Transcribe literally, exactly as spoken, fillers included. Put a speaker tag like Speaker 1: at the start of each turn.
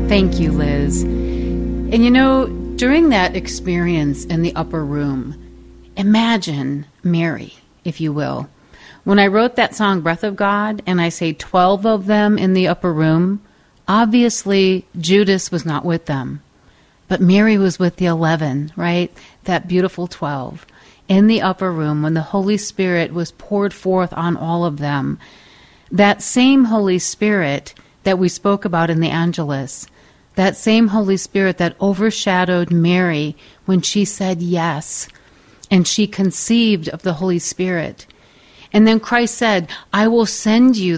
Speaker 1: Thank you, Liz. And you know, during that experience in the upper room, imagine Mary, if you will. When I wrote that song, Breath of God, and I say twelve of them in the upper room, obviously Judas was not with them. But Mary was with the eleven, right? That beautiful twelve. In the upper room when the Holy Spirit was poured forth on all of them. That same Holy Spirit that we spoke about in the Angelus, that same Holy Spirit that overshadowed Mary when she said yes, and she conceived of the Holy Spirit. And then Christ said, I will send you